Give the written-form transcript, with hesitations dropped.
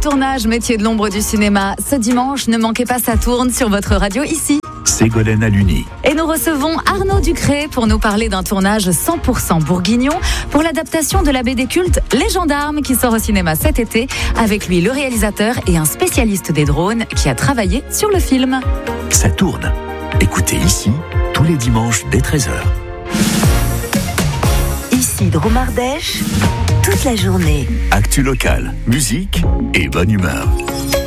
tournage, métier de l'ombre du cinéma. Ce dimanche, ne manquez pas, ça tourne sur votre radio ici. Ségolène Aluni. Et nous recevons Arnaud Ducré pour nous parler d'un tournage 100% bourguignon pour l'adaptation de la BD culte Les Gendarmes qui sort au cinéma cet été. Avec lui, le réalisateur et un spécialiste des drones qui a travaillé sur le film. Ça tourne. Écoutez ici, tous les dimanches dès 13h. Ici Dromardèche, toute la journée. Actu local, musique et bonne humeur.